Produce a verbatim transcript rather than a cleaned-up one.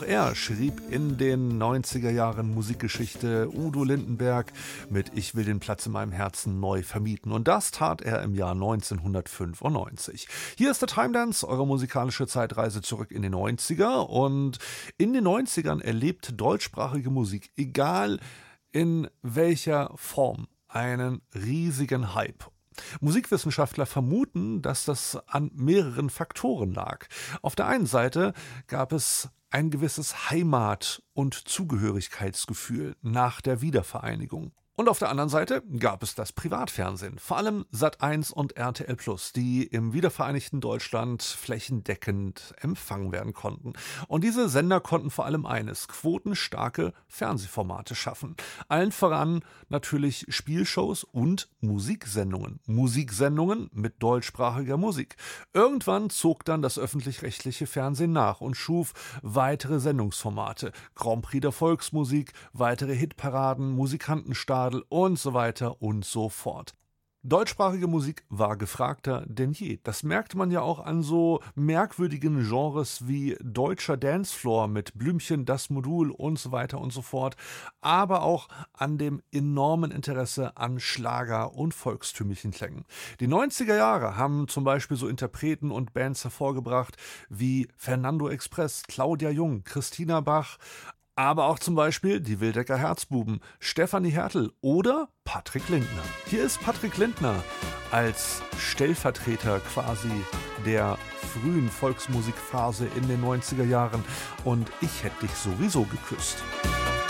Auch er schrieb in den neunziger Jahren Musikgeschichte. Udo Lindenberg mit Ich will den Platz in meinem Herzen neu vermieten. Und das tat er im Jahr neunzehnhundertfünfundneunzig. Hier ist der Time Dance, eure musikalische Zeitreise zurück in die neunziger. Und in den neunzigern erlebt deutschsprachige Musik, egal in welcher Form, einen riesigen Hype. Musikwissenschaftler vermuten, dass das an mehreren Faktoren lag. Auf der einen Seite gab es ein gewisses Heimat- und Zugehörigkeitsgefühl nach der Wiedervereinigung. Und auf der anderen Seite gab es das Privatfernsehen, vor allem Sat eins und R T L Plus, die im wiedervereinigten Deutschland flächendeckend empfangen werden konnten. Und diese Sender konnten vor allem eines: quotenstarke Fernsehformate schaffen. Allen voran natürlich Spielshows und Musiksendungen. Musiksendungen mit deutschsprachiger Musik. Irgendwann zog dann das öffentlich-rechtliche Fernsehen nach und schuf weitere Sendungsformate. Grand Prix der Volksmusik, weitere Hitparaden, Musikantenstadel und so weiter und so fort. Deutschsprachige Musik war gefragter denn je. Das merkte man ja auch an so merkwürdigen Genres wie deutscher Dancefloor mit Blümchen, das Modul und so weiter und so fort, aber auch an dem enormen Interesse an Schlager und volkstümlichen Klängen. Die neunziger Jahre haben zum Beispiel so Interpreten und Bands hervorgebracht wie Fernando Express, Claudia Jung, Christina Bach, aber auch zum Beispiel die Wildecker Herzbuben, Stefanie Hertel oder Patrick Lindner. Hier ist Patrick Lindner als Stellvertreter quasi der frühen Volksmusikphase in den neunziger Jahren und Ich hätt dich sowieso geküsst.